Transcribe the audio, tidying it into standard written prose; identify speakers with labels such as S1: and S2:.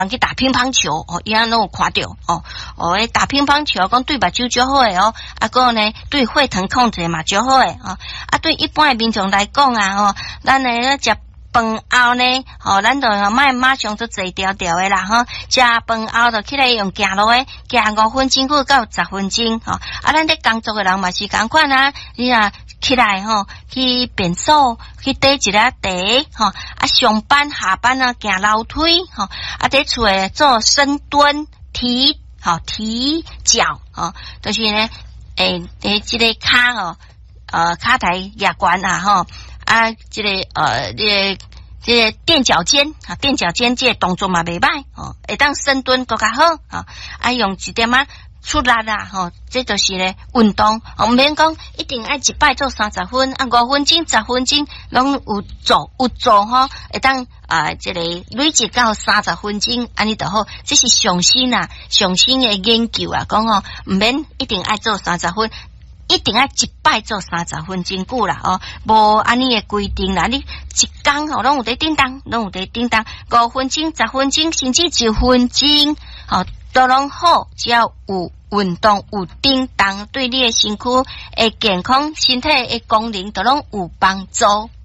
S1: 人去打乒乓球哦，伊拢有看到哦。打乒乓球讲对目睭足好诶哦，个呢对血糖控制嘛足好诶哦。对一般诶民众来讲咱呢食饭后呢，咱就莫马上就坐条条诶啦食饭后就起来用行路诶，行5分钟或到10分钟咱咧工作诶人嘛是共款你起来去便所去倒一下茶上班下班行楼梯在厝诶做深蹲提脚就是呢这个骹骹台压关这个垫脚尖这个动作嘛袂歹会当深蹲更加好用一点出力这就是咧运动毋免讲一定爱一摆做30分5分钟10分钟拢有做会当这个累积到30分钟安尼就好，这是上新诶研究讲毋免一定爱做30分。一定要一摆做30分真久啦无安尼诶规定啦，你一工拢有在叮当5分钟10分钟甚至1分钟都拢好，只要有运动有叮当，对你诶身躯诶健康身体诶功能都拢有帮助。